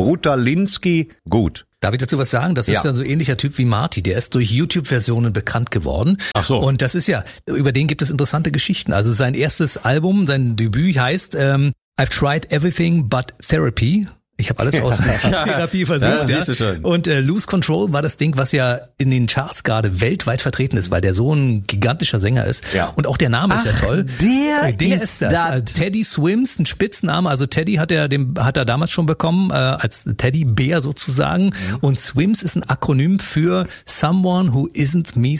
Brutalinski, gut. Darf ich dazu was sagen? Das ist ja so ein ähnlicher Typ wie Marty. Der ist durch YouTube-Versionen bekannt geworden. Ach so. Und das ist über den gibt es interessante Geschichten. Also sein erstes Album, sein Debüt heißt I've Tried Everything But Therapy. Ich habe alles außer Therapie versucht. Ja, siehst du schon. Und Lose Control war das Ding, was ja in den Charts gerade weltweit vertreten ist, weil der so ein gigantischer Sänger ist. Ja. Und auch der Name ist ja toll. Der ist das. Teddy Swims, ein Spitzname. Also Teddy hat er damals schon bekommen, als Teddybär sozusagen. Mhm. Und Swims ist ein Akronym für Someone Who Isn't Me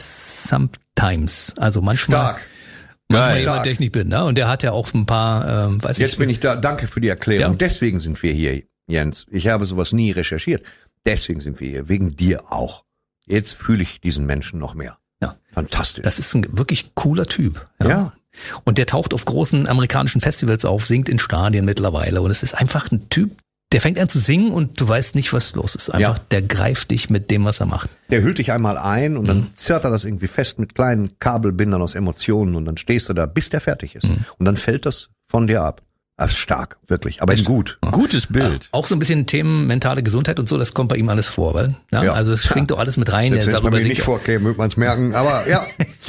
Sometimes. Also manchmal. Stark. Manchmal jemand, der ich nicht bin. Ne? Und der hat ja auch ein paar, Jetzt bin ich da. Danke für die Erklärung. Ja. Deswegen sind wir hier, Jens. Ich habe sowas nie recherchiert. Deswegen sind wir hier. Wegen dir auch. Jetzt fühle ich diesen Menschen noch mehr. Ja. Fantastisch. Das ist ein wirklich cooler Typ. Ja. Und der taucht auf großen amerikanischen Festivals auf, singt in Stadien mittlerweile. Und es ist einfach ein Typ, der fängt an zu singen und du weißt nicht, was los ist. Einfach, der greift dich mit dem, was er macht. Der hüllt dich einmal ein und dann zerrt er das irgendwie fest mit kleinen Kabelbindern aus Emotionen und dann stehst du da, bis der fertig ist. Und dann fällt das von dir ab. Das ist stark, wirklich. Aber ist gut. Gutes Bild. Auch so ein bisschen Themen mentale Gesundheit und so, das kommt bei ihm alles vor, weil? Ja. Also es schwingt doch alles mit rein. Wenn es bei mir nicht vorkäme, würde man es merken. Aber ja,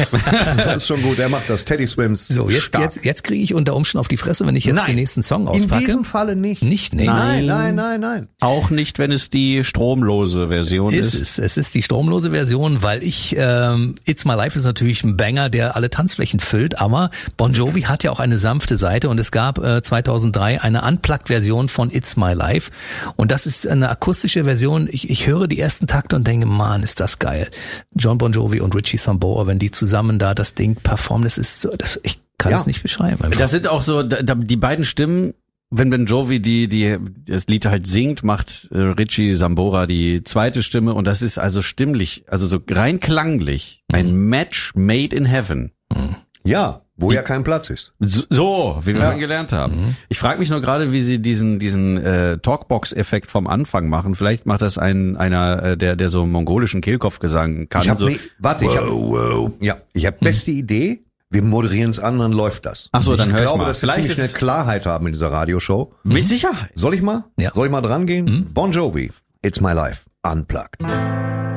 das ist schon gut. Er macht das. Teddy Swims. So, jetzt kriege ich unter Umständen auf die Fresse, wenn ich jetzt den nächsten Song auspacke. In diesem Falle nicht. Nicht? Nee. Nein. Auch nicht, wenn es die stromlose Version ist. Es ist die stromlose Version, weil It's My Life ist natürlich ein Banger, der alle Tanzflächen füllt, aber Bon Jovi hat ja auch eine sanfte Seite und es gab 2003 eine Unplugged-Version von It's My Life und das ist eine akustische Version. Ich höre die ersten Takte und denke, Mann, ist das geil. John Bon Jovi und Richie Sambora, wenn die zusammen da das Ding performen, das ist so, ich kann es nicht beschreiben. Einfach. Das sind auch so, die beiden Stimmen, wenn Ben Jovi das Lied halt singt, macht Richie Sambora die zweite Stimme und das ist also stimmlich, also so rein klanglich, ein Match made in heaven. Ja. Wo ja kein Platz ist. So, wie wir gelernt haben. Ich frage mich nur gerade, wie sie diesen Talkbox-Effekt vom Anfang machen. Vielleicht macht das einer, der so mongolischen Kehlkopfgesang kann. Ich habe beste Idee. Wir moderieren es an, dann läuft das. Ach so, dann hör ich glaube, mal. dass wir ziemlich schnell Klarheit haben in dieser Radioshow. Mit Sicherheit. Soll ich mal? Ja. Soll ich mal dran gehen? Bon Jovi, It's My Life, Unplugged.